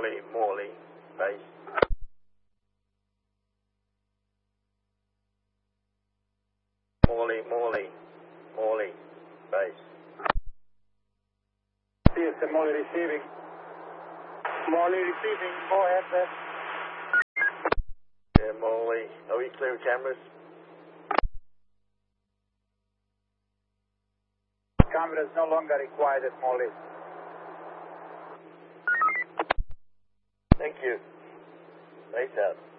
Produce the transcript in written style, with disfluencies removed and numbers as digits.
Morley, base. Morley, base. CSM Morley receiving. Morley receiving, go ahead, sir. Yeah, Morley. Are we clear cameras? Cameras no longer required at Morley. Thank you. Base out.